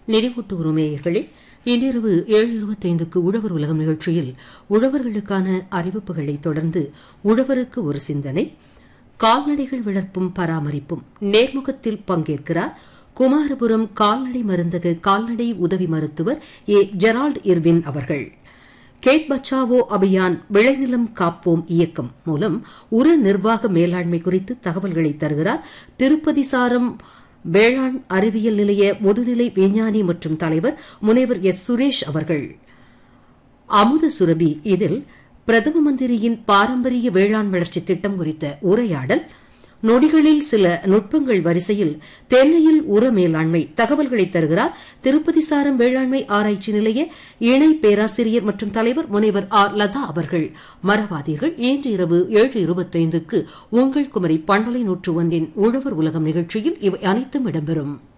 நினைவூட்டுகிறோம் நேயர்களே, இன்றிரவு 7:25க்கு உழவர் உலகம் நிகழ்ச்சியில் உழவர்களுக்கான அறிவிப்புகளை தொடர்ந்து உழவருக்கு ஒரு சிந்தனை, கால்நடைகள் வளர்ப்பும் பராமரிப்பும் நேர்முகத்தில் பங்கேற்கிறார் குமாரபுரம் கால்நடை மருந்தக கால்நடை உதவி மருத்துவர் ஏ ஜெரால்ட் இர்வின் அவர்கள். கேட் பச்சாவோ அபியான் விளைநிலம் காப்போம் இயக்கம் மூலம் உர நிர்வாக மேலாண்மை குறித்து தகவல்களை தருகிறார் திருப்பதி சாரம் வேளாண் அறிவியல் நிலைய முதுநிலை விஞ்ஞானி மற்றும் தலைவர் முனைவர் எஸ் சுரேஷ் அவர்கள். அமுத சுரபி இதில் பிரதம மந்திரியின் பாரம்பரிய வேளாண் வளர்ச்சி திட்டம் குறித்த உரையாடல், நொடிகளில் சில நுட்பங்கள் வரிசையில் தென்னையில் உர மேலாண்மை தகவல்களை தருகிறார் திருப்பதி சாரம் வேளாண்மை ஆராய்ச்சி நிலைய இணை பேராசிரியர் மற்றும் தலைவர் முனைவர் ஆர் லதா அவர்கள். மறவாதீர்கள், இன்று இரவு 7:25க்கு உங்கள் குமரி பண்பலை 101 உழவர் உலகம் நிகழ்ச்சியில் இவை அனைத்தும் இடம்பெறும்.